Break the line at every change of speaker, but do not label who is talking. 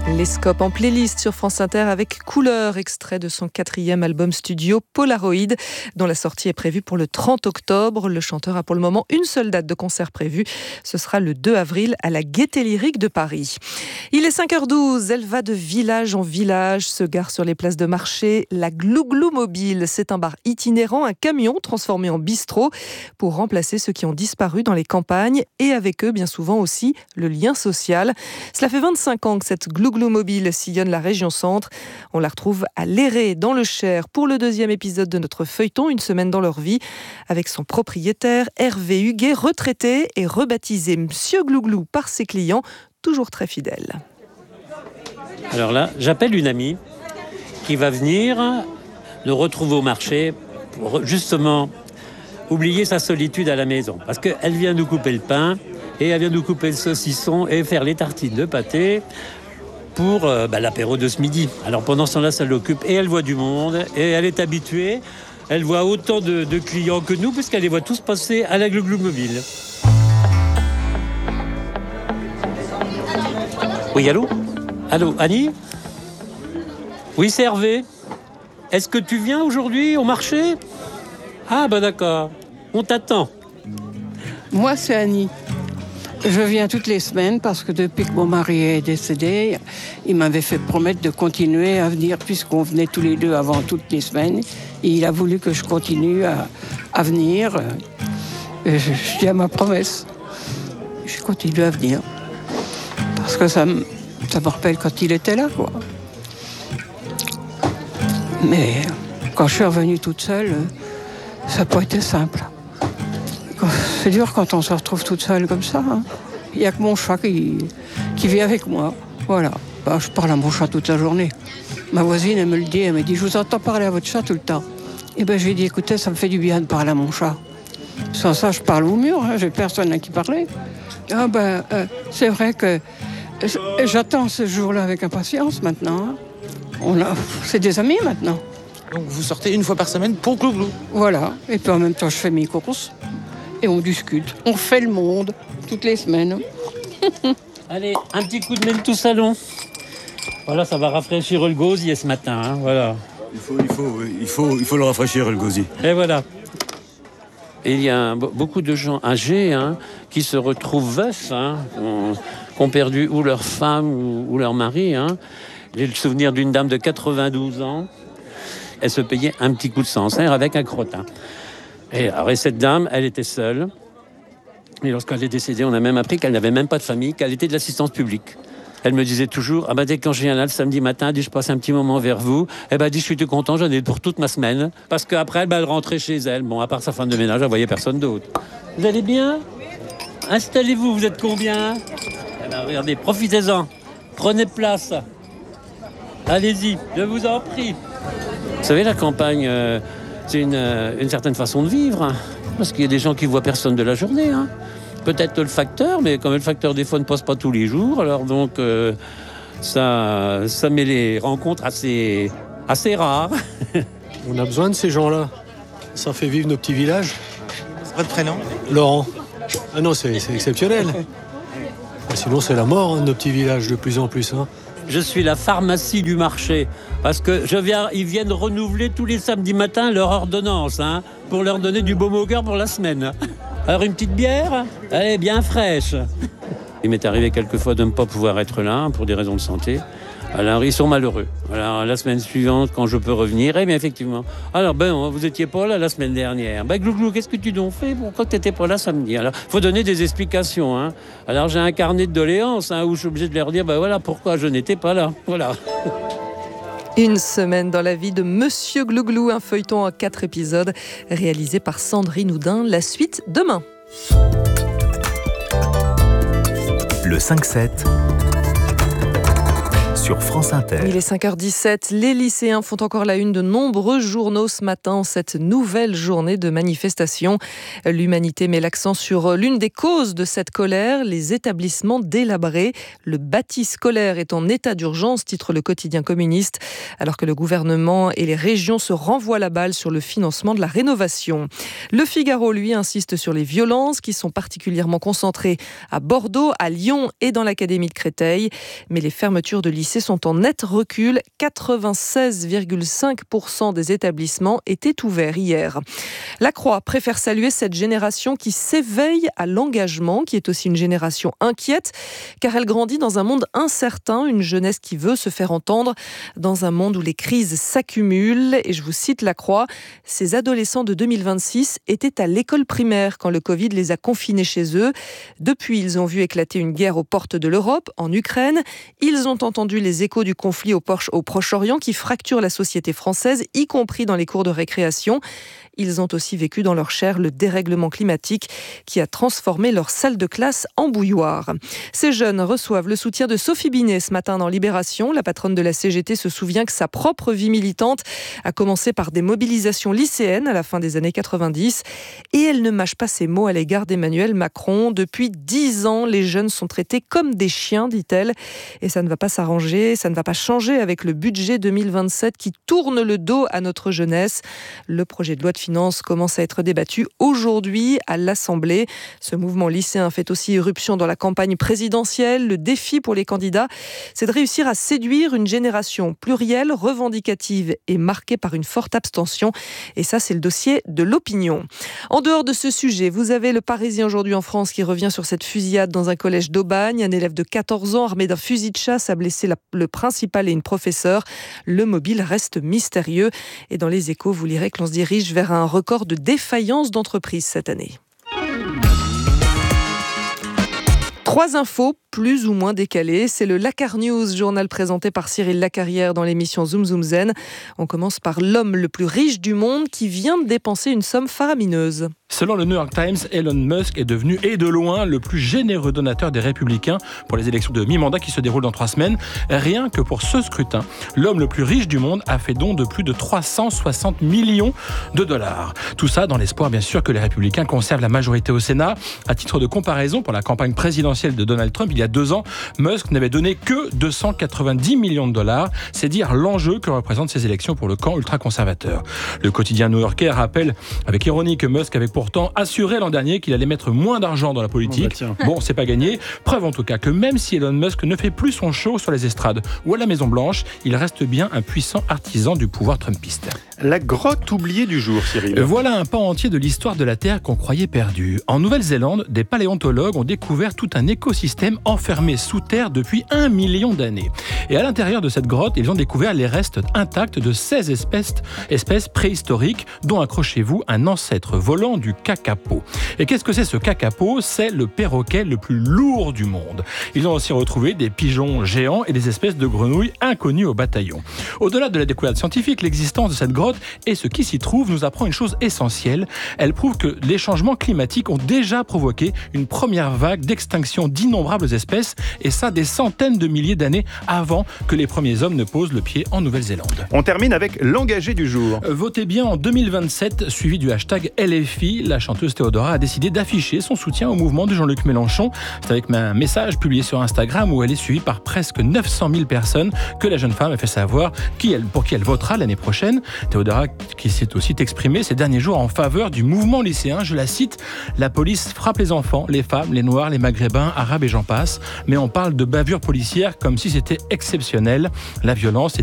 Les Scopes en playlist sur France Inter avec Couleur, extrait de son 4e album studio Polaroid, dont la sortie est prévue pour le 30 octobre. Le chanteur a pour le moment une seule date de concert prévue. Ce sera le 2 avril à la Gaîté Lyrique de Paris. Il est 5h12, elle va de village en village, se gare sur les places de marché. La Glouglou Mobile, c'est un bar itinérant, un camion transformé en bistrot pour remplacer ceux qui ont disparu dans les campagnes et avec eux bien souvent aussi le lien social. Cela fait 25 ans que cette Glouglou Mobile sillonne la région centre. On la retrouve à Léré, dans le Cher, pour le 2e épisode de notre feuilleton, Une semaine dans leur vie, avec son propriétaire Hervé Huguet, retraité et rebaptisé Monsieur Glouglou par ses clients, toujours très fidèles.
Alors là, j'appelle une amie qui va venir nous retrouver au marché pour justement oublier sa solitude à la maison. Parce qu'elle vient nous couper le pain et elle vient nous couper le saucisson et faire les tartines de pâté pour l'apéro de ce midi. Alors pendant ce temps-là, ça l'occupe et elle voit du monde et elle est habituée. Elle voit autant de clients que nous puisqu'elle les voit tous passer à la Glouglou Mobile. Oui, allô ? Allô, Annie ? Oui, c'est Hervé. Est-ce que tu viens aujourd'hui au marché ? Ah, d'accord. On t'attend.
Moi, c'est Annie. Je viens toutes les semaines parce que depuis que mon mari est décédé, il m'avait fait promettre de continuer à venir puisqu'on venait tous les deux avant toutes les semaines. Et il a voulu que je continue à venir. Et je tiens à ma promesse. Je continue à venir. Parce que ça me rappelle quand il était là, quoi. Mais quand je suis revenue toute seule, ça n'a pas été simple. C'est dur quand on se retrouve toute seule comme ça. Hein. Il n'y a que mon chat qui vit avec moi. Voilà. Je parle à mon chat toute la journée. Ma voisine, elle me le dit, elle me dit, je vous entends parler à votre chat tout le temps. Et je lui ai dit, écoutez, ça me fait du bien de parler à mon chat. Sans ça, je parle au mur, hein, j'ai personne à qui parler. C'est vrai que j'attends ce jour-là avec impatience maintenant. Hein. C'est des amis maintenant.
Donc vous sortez une fois par semaine pour Glouglou.
Voilà. Et puis en même temps, je fais mes courses. Et on discute. On fait le monde toutes les semaines.
Allez, un petit coup de main tout salon. Voilà, ça va rafraîchir le gosier ce matin. Hein, voilà.
Il faut le rafraîchir, le gosier.
Et voilà. Et il y a beaucoup de gens âgés qui se retrouvent veufs, qui ont perdu ou leur femme ou leur mari. J'ai le souvenir d'une dame de 92 ans. Elle se payait un petit coup de sancerre avec un crottin. Et cette dame, elle était seule. Et lorsqu'elle est décédée, on a même appris qu'elle n'avait même pas de famille, qu'elle était de l'assistance publique. Elle me disait toujours, dès que quand je viens là le samedi matin, je passe un petit moment vers vous. Je suis tout content, j'en ai pour toute ma semaine. Parce qu'après, elle rentrait chez elle. Bon, à part sa femme de ménage, elle voyait personne d'autre. Vous allez bien ? Installez-vous, vous êtes combien ? Regardez, profitez-en. Prenez place. Allez-y, je vous en prie. Vous savez, la campagne, c'est une certaine façon de vivre. Parce qu'il y a des gens qui voient personne de la journée. Peut-être le facteur, mais comme le facteur des fois ne passe pas tous les jours, alors donc ça met les rencontres assez rares.
On a besoin de ces gens-là. Ça fait vivre nos petits villages.
C'est votre prénom ?
Laurent. Ah non, c'est exceptionnel. Sinon, c'est la mort de nos petits villages de plus en plus.
Je suis la pharmacie du marché parce que ils viennent renouveler tous les samedis matins leur ordonnance pour leur donner du baume au cœur pour la semaine. Alors une petite bière, elle est bien fraîche. Il m'est arrivé quelquefois de ne pas pouvoir être là pour des raisons de santé. Alors ils sont malheureux. Alors la semaine suivante, quand je peux revenir, effectivement. Alors vous étiez pas là la semaine dernière. Glouglou, qu'est-ce que tu donc fais ? Pourquoi tu n'étais pas là samedi ? Alors faut donner des explications. Alors j'ai un carnet de doléances où je suis obligé de leur dire pourquoi je n'étais pas là. Voilà.
Une semaine dans la vie de Monsieur Glouglou, un feuilleton en 4 épisodes réalisé par Sandrine Houdin. La suite demain.
Le 5-7 sur France Inter.
Il est 5h17. Les lycéens font encore la une de nombreux journaux ce matin en cette nouvelle journée de manifestation. L'Humanité met l'accent sur l'une des causes de cette colère, les établissements délabrés. Le bâti scolaire est en état d'urgence, titre le quotidien communiste, alors que le gouvernement et les régions se renvoient la balle sur le financement de la rénovation. Le Figaro, lui, insiste sur les violences qui sont particulièrement concentrées à Bordeaux, à Lyon et dans l'académie de Créteil. Mais les fermetures de lycées lycées sont en net recul. 96,5% des établissements étaient ouverts hier. La Croix préfère saluer cette génération qui s'éveille à l'engagement, qui est aussi une génération inquiète, car elle grandit dans un monde incertain, une jeunesse qui veut se faire entendre dans un monde où les crises s'accumulent. Et je vous cite la Croix, ces adolescents de 2026 étaient à l'école primaire quand le Covid les a confinés chez eux. Depuis, ils ont vu éclater une guerre aux portes de l'Europe, en Ukraine. Ils ont entendu les échos du conflit au Proche-Orient qui fracture la société française, y compris dans les cours de récréation. Ils ont aussi vécu dans leur chair le dérèglement climatique qui a transformé leur salle de classe en bouilloire. Ces jeunes reçoivent le soutien de Sophie Binet ce matin dans Libération. La patronne de la CGT se souvient que sa propre vie militante a commencé par des mobilisations lycéennes à la fin des années 90. Et elle ne mâche pas ses mots à l'égard d'Emmanuel Macron. Depuis 10 ans, les jeunes sont traités comme des chiens, dit-elle. Et ça ne va pas s'arranger, ça ne va pas changer avec le budget 2027 qui tourne le dos à notre jeunesse. Le projet de loi de finances commence à être débattu aujourd'hui à l'Assemblée. Ce mouvement lycéen fait aussi irruption dans la campagne présidentielle. Le défi pour les candidats, c'est de réussir à séduire une génération plurielle, revendicative et marquée par une forte abstention. Et ça, c'est le dossier de l'opinion. En dehors de ce sujet, vous avez le Parisien aujourd'hui en France qui revient sur cette fusillade dans un collège d'Aubagne. Un élève de 14 ans armé d'un fusil de chasse a blessé le principal et une professeure. Le mobile reste mystérieux. Et dans les Échos, vous lirez que l'on se dirige vers un record de défaillance d'entreprise cette année. 3 infos plus ou moins décalées. C'est le Lakar News, journal présenté par Cyril Lacarrière dans l'émission Zoom Zoom Zen. On commence par l'homme le plus riche du monde qui vient de dépenser une somme faramineuse.
Selon le New York Times, Elon Musk est devenu, et de loin, le plus généreux donateur des Républicains pour les élections de mi-mandat qui se déroulent dans 3 semaines. Rien que pour ce scrutin, l'homme le plus riche du monde a fait don de plus de 360 millions de dollars. Tout ça dans l'espoir, bien sûr, que les Républicains conservent la majorité au Sénat. À titre de comparaison, pour la campagne présidentielle de Donald Trump, il y a 2 ans, Musk n'avait donné que 290 millions de dollars. C'est dire l'enjeu que représentent ces élections pour le camp ultra-conservateur. Le quotidien new-yorkais rappelle avec ironie que Musk avait pourtant assuré l'an dernier qu'il allait mettre moins d'argent dans la politique. Bon, c'est pas gagné. Preuve en tout cas que même si Elon Musk ne fait plus son show sur les estrades ou à la Maison-Blanche, il reste bien un puissant artisan du pouvoir trumpiste.
La grotte oubliée du jour, Cyril.
Voilà un pan entier de l'histoire de la Terre qu'on croyait perdue. En Nouvelle-Zélande, des paléontologues ont découvert tout un écosystème enfermé sous terre depuis 1 million d'années. Et à l'intérieur de cette grotte, ils ont découvert les restes intacts de 16 espèces préhistoriques, dont, accrochez-vous, un ancêtre volant du kakapo. Et qu'est-ce que c'est ce kakapo ? C'est le perroquet le plus lourd du monde. Ils ont aussi retrouvé des pigeons géants et des espèces de grenouilles inconnues au bataillon. Au-delà de la découverte scientifique, l'existence de cette grotte et ce qui s'y trouve nous apprend une chose essentielle. Elle prouve que les changements climatiques ont déjà provoqué une première vague d'extinction d'innombrables espèces, et ça des centaines de milliers d'années avant que les premiers hommes ne posent le pied en Nouvelle-Zélande.
On termine avec l'engagé du jour.
Votez bien en 2027, suivi du hashtag LFI. La chanteuse Théodora a décidé d'afficher son soutien au mouvement de Jean-Luc Mélenchon. C'est avec un message publié sur Instagram où elle est suivie par presque 900 000 personnes que la jeune femme a fait savoir pour qui elle votera l'année prochaine. Théodora qui s'est aussi exprimée ces derniers jours en faveur du mouvement lycéen. Je la cite, « La police frappe les enfants, les femmes, les noirs, les maghrébins, arabes et j'en passe. Mais on parle de bavure policière comme si c'était exceptionnel. La violence est